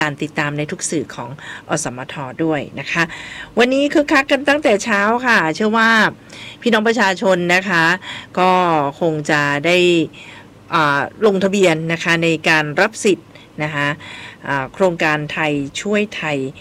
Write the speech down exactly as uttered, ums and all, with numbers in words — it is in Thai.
การติดตามในทุกสื่อของอสมทด้วยนะคะวันนี้คึกคักกันตั้งแต่เช้าค่ะเชื่อว่าพี่น้องประชาชนนะคะก็คงจะได้ลงทะเบียนนะคะในการรับสิทธิ์นะคะโครงการไทยช่วยไทย